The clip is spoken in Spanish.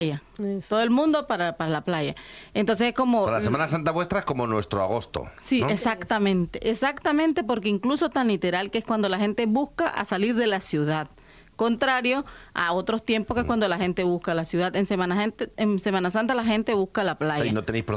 Todo el mundo para la playa. Entonces es como... O sea, la Semana Santa vuestra es como nuestro agosto. Sí, ¿no? exactamente, porque incluso tan literal que es cuando la gente busca a salir de la ciudad. Contrario a otros tiempos que es cuando la gente busca la ciudad. En Semana Santa la gente busca la playa. Y no tenéis